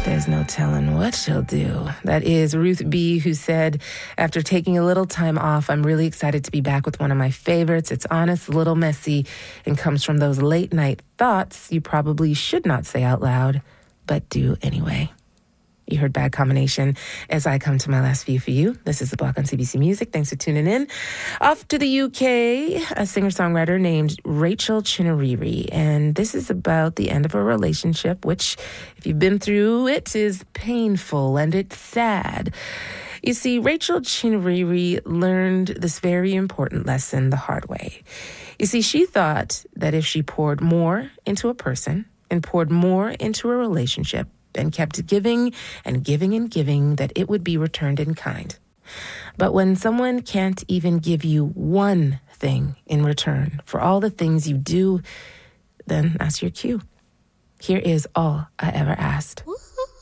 There's no telling what she'll do. That is Ruth B., who said, after taking a little time off, I'm really excited to be back with one of my favorites. It's honest, a little messy, and comes from those late night thoughts you probably should not say out loud, but do anyway. You heard Bad Combination as I come to my last view for you. This is The Block on CBC Music. Thanks for tuning in. Off to the UK, a singer-songwriter named Rachel Chinariri. And this is about the end of a relationship, which, if you've been through it, is painful and it's sad. You see, Rachel Chinariri learned this very important lesson the hard way. You see, she thought that if she poured more into a person and poured more into a relationship, and kept giving and giving and giving, that it would be returned in kind. But when someone can't even give you one thing in return for all the things you do, then that's your cue. Here is All I Ever Asked.